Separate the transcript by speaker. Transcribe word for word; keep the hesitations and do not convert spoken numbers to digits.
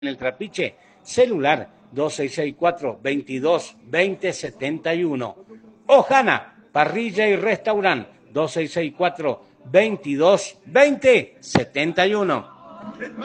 Speaker 1: en el Trapiche, celular dos seis seis cuatro, veintidós, veinte, setenta y uno. Ojana, parrilla y restaurante, dos seis seis cuatro, veintidós, veinte, setenta y uno.